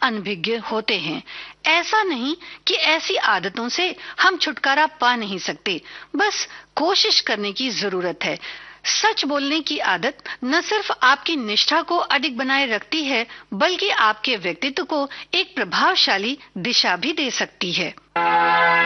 अनभिज्ञ होते हैं। ऐसा नहीं कि ऐसी आदतों से हम छुटकारा पा नहीं सकते, बस कोशिश करने की जरूरत है। सच बोलने की आदत न सिर्फ आपकी निष्ठा को अडिग बनाए रखती है, बल्कि आपके व्यक्तित्व को एक प्रभावशाली दिशा भी दे सकती है।